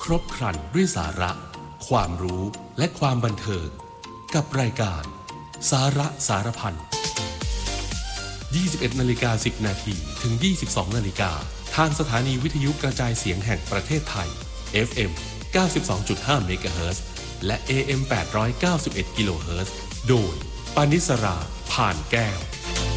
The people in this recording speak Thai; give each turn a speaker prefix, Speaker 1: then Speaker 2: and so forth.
Speaker 1: รบครันด้วยสาระความรู้และความบันเทิงกับรายการสาระสารพัน 21:10 น.ถึง 22:00 น.ทางสถานีวิทยุกระจายเสียงแห่งประเทศไทย FM 92.5 เมกะเฮิรตซ์และ AM 891 กิโลเฮิรตซ์โดยปานิสรา ผ่านแก้ว